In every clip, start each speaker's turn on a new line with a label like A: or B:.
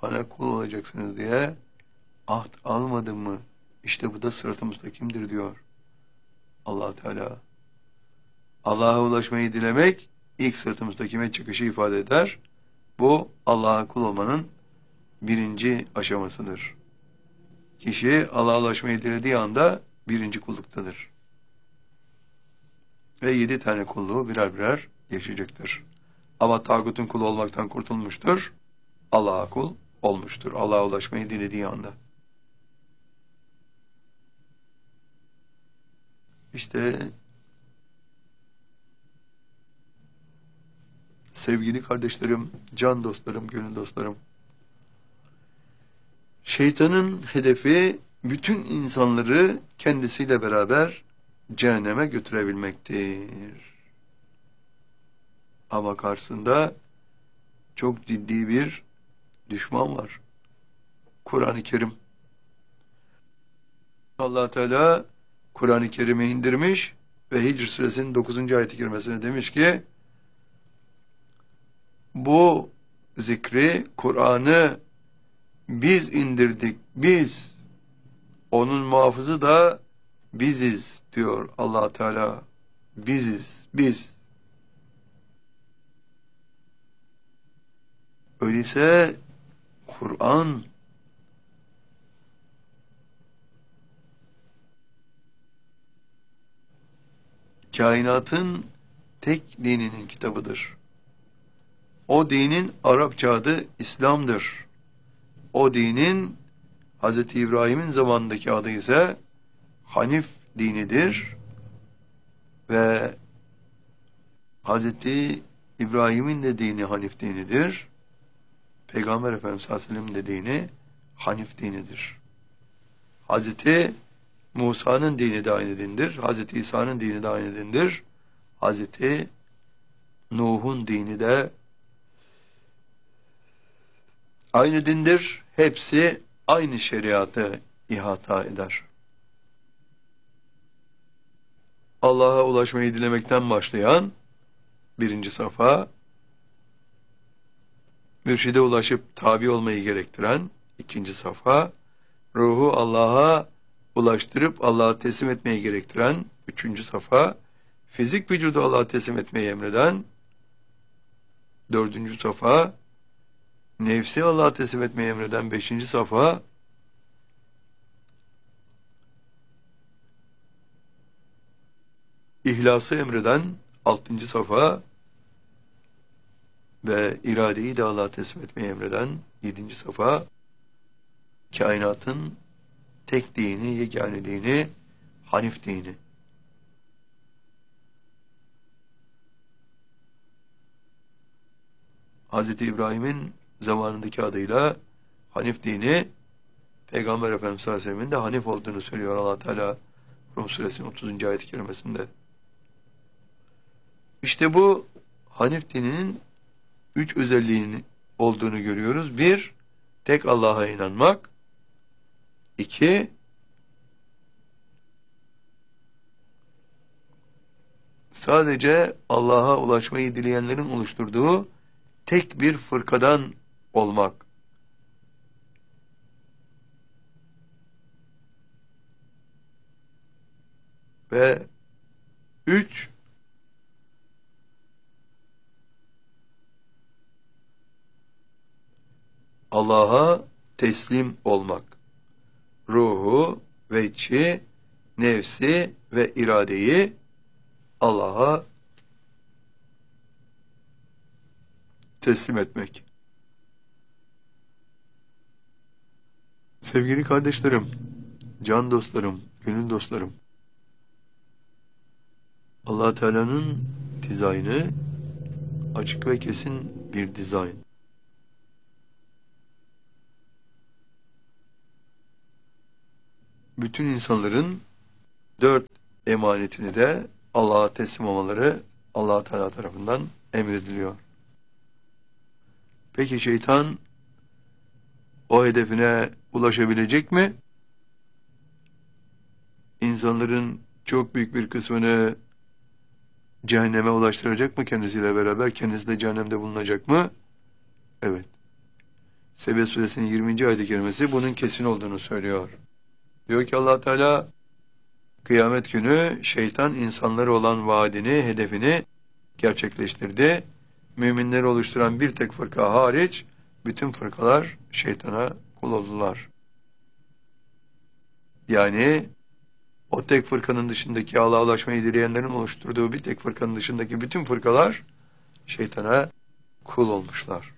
A: bana kul olacaksınız diye ahd almadım mı? İşte bu da sırat-ı müstakimdir diyor Allah Teala. Allah'a ulaşmayı dilemek ilk sırat-ı müstakime çıkışı ifade eder. Bu Allah'a kul olmanın birinci aşamasıdır. Kişi Allah'a ulaşmayı dilediği anda birinci kulluktadır. Ve 7 tane kulluğu birer birer yaşayacaktır. Ama tağutun kulu olmaktan kurtulmuştur. Allah'a kul olmuştur. Allah'a ulaşmayı dilediği anda. İşte sevgili kardeşlerim, can dostlarım, gönül dostlarım, şeytanın hedefi bütün insanları kendisiyle beraber cehenneme götürebilmektir. Ama karşısında çok ciddi bir düşman var. Kur'an-ı Kerim. Allah Teala Kur'an-ı Kerim'i indirmiş ve Hicr suresinin 9. ayet-i kerimesine demiş ki, bu zikri, Kur'an'ı biz indirdik, biz. Onun muhafızı da biziz diyor Allah Teala. Biziz, biz. Öyleyse Kur'an kainatın tek dininin kitabıdır. O dinin Arapça adı İslam'dır. O dinin Hz. İbrahim'in zamanındaki adı ise Hanif dinidir. Ve Hz. İbrahim'in de dini Hanif dinidir. Peygamber Efendimiz sallallahu aleyhi ve sellem'in de dini Hanif dinidir. Hz. Musa'nın dini de aynı dindir. Hz. İsa'nın dini de aynı dindir. Hz. Nuh'un dini de aynı dindir. Hepsi aynı şeriatı ihata eder. Allah'a ulaşmayı dilemekten başlayan birinci safa, mürşide ulaşıp tabi olmayı gerektiren ikinci safa, ruhu Allah'a ulaştırıp Allah'a teslim etmeyi gerektiren üçüncü safa, fizik vücudu Allah'a teslim etmeyi emreden dördüncü safa, nefsi Allah'a teslim etmeyi emreden beşinci safa, İhlası emreden altıncı safa ve iradeyi de Allah'a teslim etmeyi emreden yedinci safa, kainatın tek dini, yegane dini, Hanif dini. Hz. İbrahim'in zamanındaki adıyla Hanif dini, Peygamber Efendimiz sallallahu aleyhi ve sellem'in de Hanif olduğunu söylüyor Allah Teala Rum suresinin 30. ayet-i kerimesinde. İşte bu Hanif dininin 3 özelliğinin olduğunu görüyoruz. 1, tek Allah'a inanmak. 2, sadece Allah'a ulaşmayı dileyenlerin oluşturduğu tek bir fırkadan olmak. Ve 3, Allah'a teslim olmak. Ruhu, vecci, nefsi ve iradeyi Allah'a teslim etmek. Sevgili kardeşlerim, can dostlarım, gönül dostlarım, Allah Teala'nın dizaynı açık ve kesin bir dizayn. Bütün insanların 4 emanetini de Allah'a teslim olmaları Allah Teala tarafından emrediliyor. Peki şeytan o hedefine ulaşabilecek mi? İnsanların çok büyük bir kısmını cehenneme ulaştıracak mı kendisiyle beraber? Kendisi de cehennemde bulunacak mı? Evet. Sebe suresinin 20. ayet-i kerimesi bunun kesin olduğunu söylüyor. Diyor ki Allah Teala kıyamet günü şeytan insanlara olan vaadini, hedefini gerçekleştirdi. Müminleri oluşturan bir tek fırka hariç bütün fırkalar şeytana kul oldular. Yani o tek fırkanın dışındaki Allah'a ulaşmayı dileyenlerin oluşturduğu bir tek fırkanın dışındaki bütün fırkalar şeytana kul olmuşlar.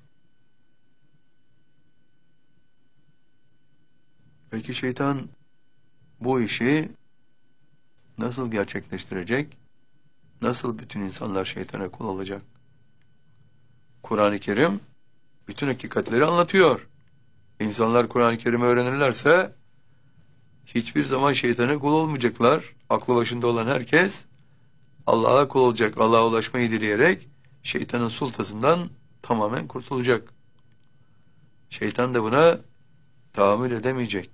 A: Peki şeytan bu işi nasıl gerçekleştirecek? Nasıl bütün insanlar şeytana kul olacak? Kur'an-ı Kerim bütün hakikatleri anlatıyor. İnsanlar Kur'an-ı Kerim'i öğrenirlerse hiçbir zaman şeytana kul olmayacaklar. Aklı başında olan herkes Allah'a kul olacak, Allah'a ulaşmayı dileyerek şeytanın sultasından tamamen kurtulacak. Şeytan da buna tahammül edemeyecek.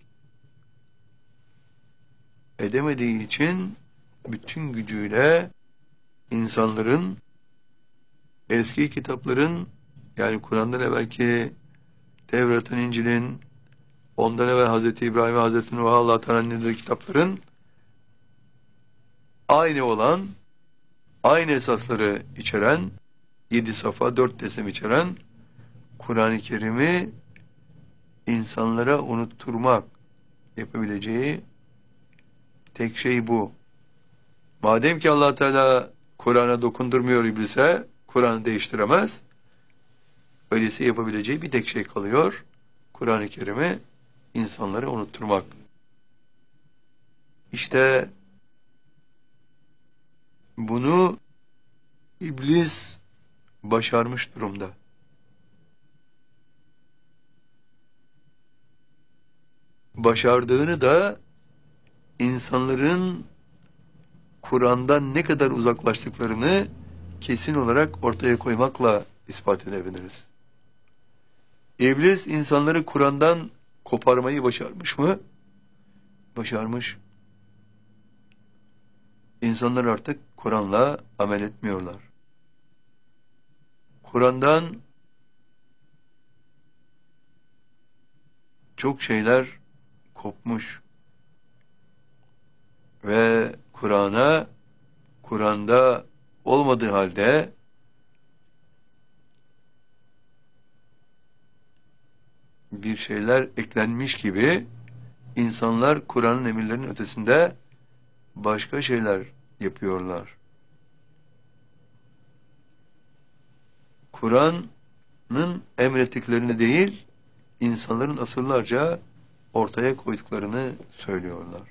A: Edemediği için bütün gücüyle insanların eski kitapların, yani Kur'an'dan evvelki Tevrat'ın, İncil'in, ondan evvel Hazreti İbrahim ve Hazreti Nuh'a Allah Teala'nın indirdiği kitapların aynı olan, aynı esasları içeren, 7 safa 4 teslim içeren Kur'an-ı Kerim'i insanlara unutturmak yapabileceği tek şey bu. Madem ki Allah Teala Kur'an'a dokundurmuyor iblise, Kur'an'ı değiştiremez. Öyleyse yapabileceği bir tek şey kalıyor. Kur'an-ı Kerim'i insanlara unutturmak. İşte bunu iblis başarmış durumda. Başardığını da insanların Kur'an'dan ne kadar uzaklaştıklarını kesin olarak ortaya koymakla ispat edebiliriz. İblis insanları Kur'an'dan koparmayı başarmış mı? Başarmış. İnsanlar artık Kur'an'la amel etmiyorlar. Kur'an'dan çok şeyler kopmuş ve Kur'an'da olmadığı halde bir şeyler eklenmiş gibi insanlar Kur'an'ın emirlerinin ötesinde başka şeyler yapıyorlar. Kur'an'ın emrettiklerini değil, insanların asırlarca ortaya koyduklarını söylüyorlar.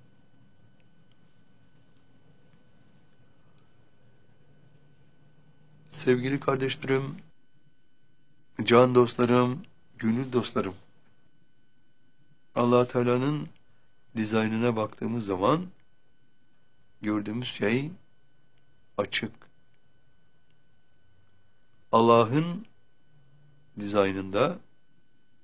A: Sevgili kardeşlerim, can dostlarım, gönül dostlarım, Allah Teala'nın dizaynına baktığımız zaman gördüğümüz şey açık. Allah'ın dizaynında